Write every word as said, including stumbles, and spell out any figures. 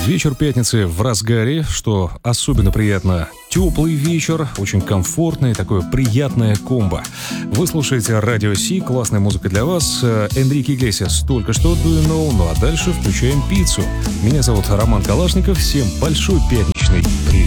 Вечер пятницы в разгаре, что особенно приятно. Теплый вечер, очень комфортный, такое приятное комбо. Вы слушаете Радио Си, классная музыка для вас. Энрике Иглесиас только что Do You Know, ну а дальше включаем пиццу. Меня зовут Роман Калашников, всем большой пятничный привет.